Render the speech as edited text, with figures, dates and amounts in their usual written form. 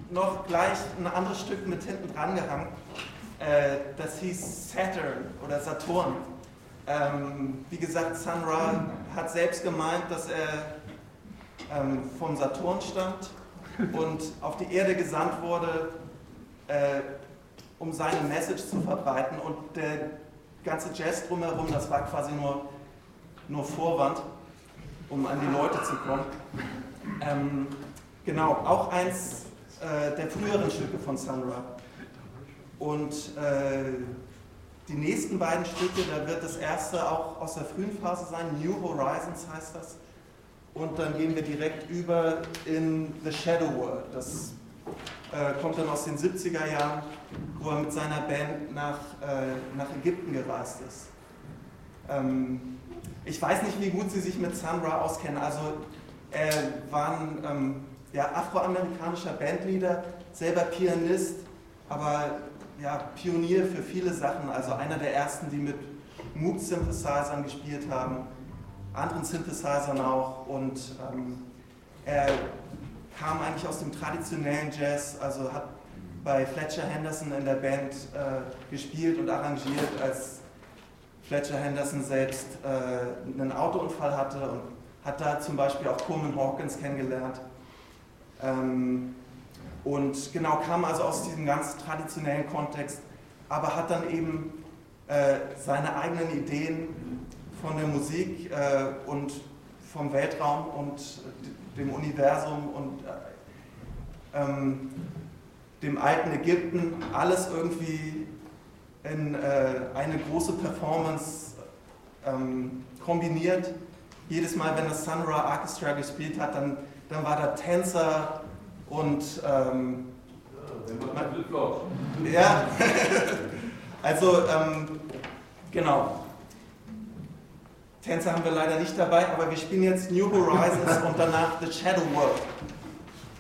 noch gleich ein anderes Stück mit hinten dran gehangen. Das hieß Saturn oder Saturn. Wie gesagt, Sun Ra hat selbst gemeint, dass er vom Saturn stammt und auf die Erde gesandt wurde, um seine Message zu verbreiten. Und der ganze Jazz drumherum, das war quasi nur Vorwand, um an die Leute zu kommen. Genau, auch eins der früheren Stücke von Sun Ra. Und die nächsten beiden Stücke, da wird das erste auch aus der frühen Phase sein, New Horizons heißt das. Und dann gehen wir direkt über in The Shadow World. Das kommt dann aus den 70er Jahren, wo er mit seiner Band nach Ägypten gereist ist. Ich weiß nicht, wie gut Sie sich mit Sun Ra auskennen. Also er war ein afroamerikanischer Bandleader, selber Pianist, aber ja, Pionier für viele Sachen. Also einer der ersten, die mit Moog-Synthesizern gespielt haben, anderen Synthesizern auch. Und er kam eigentlich aus dem traditionellen Jazz, also hat bei Fletcher Henderson in der Band gespielt und arrangiert, als Fletcher Henderson selbst einen Autounfall hatte und hat da zum Beispiel auch Coleman Hawkins kennengelernt. Und genau, kam also aus diesem ganz traditionellen Kontext, aber hat dann eben seine eigenen Ideen von der Musik und vom Weltraum und dem Universum und dem alten Ägypten, alles irgendwie in eine große Performance kombiniert. Jedes Mal, wenn das Sun Ra Orchestra gespielt hat, dann war da Tänzer und ja, also genau. Tänzer haben wir leider nicht dabei, aber wir spielen jetzt New Horizons und danach The Shadow World.